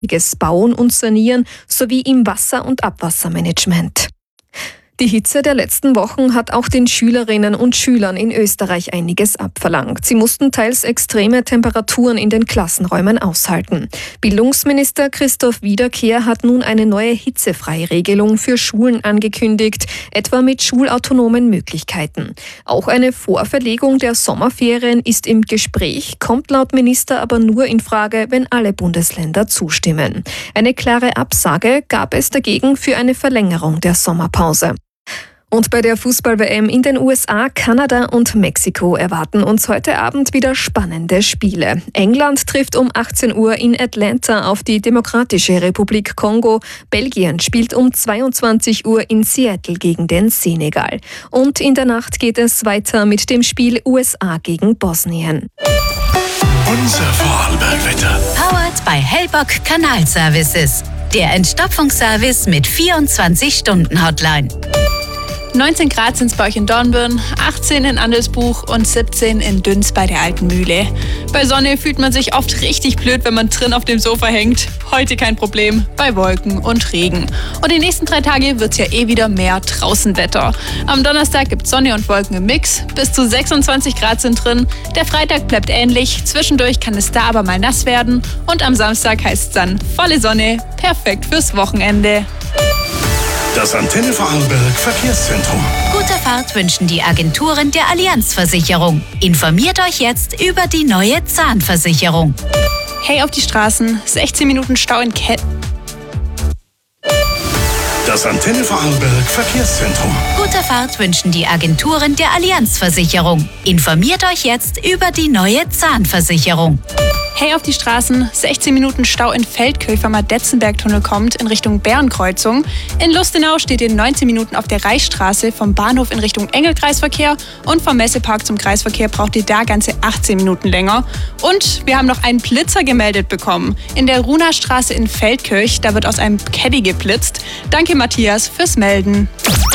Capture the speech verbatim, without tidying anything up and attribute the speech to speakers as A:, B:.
A: Bauen und Sanieren sowie im Wasser- und Abwassermanagement. Die Hitze der letzten Wochen hat auch den Schülerinnen und Schülern in Österreich einiges abverlangt. Sie mussten teils extreme Temperaturen in den Klassenräumen aushalten. Bildungsminister Christoph Wiederkehr hat nun eine neue Hitzefreiregelung für Schulen angekündigt, etwa mit schulautonomen Möglichkeiten. Auch eine Vorverlegung der Sommerferien ist im Gespräch, kommt laut Minister aber nur in Frage, wenn alle Bundesländer zustimmen. Eine klare Absage gab es dagegen für eine Verlängerung der Sommerpause. Und bei der Fußball-W M in den U S A, Kanada und Mexiko erwarten uns heute Abend wieder spannende Spiele. England trifft um achtzehn Uhr in Atlanta auf die Demokratische Republik Kongo. Belgien spielt um zweiundzwanzig Uhr in Seattle gegen den Senegal. Und in der Nacht geht es weiter mit dem Spiel U S A gegen Bosnien.
B: Unser Vorarlberg-Wetter.
C: Powered by Hellbock Kanalservices. Der Entstopfungsservice mit vierundzwanzig-Stunden-Hotline.
D: neunzehn Grad sind es bei euch in Dornbirn, achtzehn in Andelsbuch und siebzehn in Düns bei der Alten Mühle. Bei Sonne fühlt man sich oft richtig blöd, wenn man drin auf dem Sofa hängt. Heute kein Problem, bei Wolken und Regen. Und die nächsten drei Tage wird es ja eh wieder mehr Draußenwetter. Am Donnerstag gibt es Sonne und Wolken im Mix, bis zu sechsundzwanzig Grad sind drin. Der Freitag bleibt ähnlich, zwischendurch kann es da aber mal nass werden. Und am Samstag heißt es dann volle Sonne, perfekt fürs Wochenende.
B: Das Antenne Vorarlberg Verkehrszentrum.
C: Gute Fahrt wünschen die Agenturen der Allianz-Versicherung. Informiert euch jetzt über die neue Zahnversicherung.
D: Hey auf die Straßen, sechzehn Minuten Stau in Ketten.
B: Das Antenne Vorarlberg Verkehrszentrum.
C: Gute Fahrt wünschen die Agenturen der Allianz-Versicherung. Informiert euch jetzt über die neue Zahnversicherung.
D: Hey auf die Straßen, sechzehn Minuten Stau in Feldkirch, wenn man Detzenberg-Tunnel kommt in Richtung Bärenkreuzung. In Lustenau steht ihr neunzehn Minuten auf der Reichsstraße vom Bahnhof in Richtung Engelkreisverkehr und vom Messepark zum Kreisverkehr braucht ihr da ganze achtzehn Minuten länger. Und wir haben noch einen Blitzer gemeldet bekommen. In der Runastraße in Feldkirch, da wird aus einem Caddy geblitzt. Danke Matthias fürs Melden.